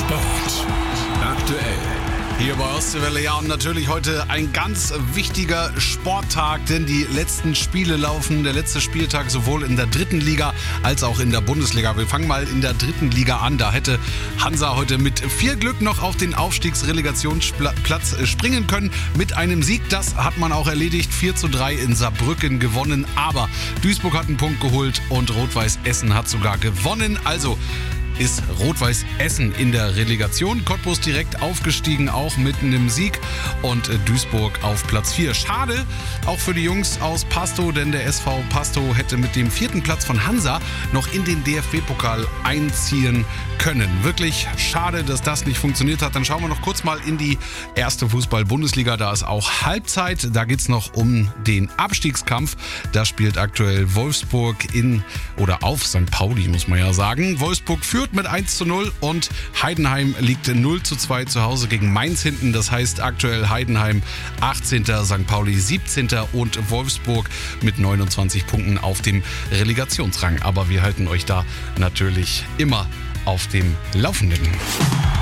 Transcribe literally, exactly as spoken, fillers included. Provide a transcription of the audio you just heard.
Sport aktuell. Hier bei Ostseewelle, ja, und natürlich heute ein ganz wichtiger Sporttag, denn die letzten Spiele laufen, der letzte Spieltag sowohl in der dritten Liga als auch in der Bundesliga. Wir fangen mal in der dritten Liga an. Da hätte Hansa heute mit viel Glück noch auf den Aufstiegsrelegationsplatz springen können mit einem Sieg. Das hat man auch erledigt. vier zu drei in Saarbrücken gewonnen, aber Duisburg hat einen Punkt geholt und Rot-Weiß Essen hat sogar gewonnen. Also ist Rot-Weiß Essen in der Relegation. Cottbus direkt aufgestiegen, auch mit einem Sieg. Und Duisburg auf Platz vier. Schade, auch für die Jungs aus Pastow, denn der S V Pastow hätte mit dem vierten Platz von Hansa noch in den D F B-Pokal einziehen können. Wirklich schade, dass das nicht funktioniert hat. Dann schauen wir noch kurz mal in die erste Fußball-Bundesliga. Da ist auch Halbzeit. Da geht es noch um den Abstiegskampf. Da spielt aktuell Wolfsburg in oder auf Sankt Pauli, muss man ja sagen. Wolfsburg führt mit eins zu null und Heidenheim liegt null zu zwei zu Hause gegen Mainz hinten. Das heißt aktuell Heidenheim achtzehnter, Sankt Pauli siebzehnter und Wolfsburg mit neunundzwanzig Punkten auf dem Relegationsrang. Aber wir halten euch da natürlich immer auf dem Laufenden.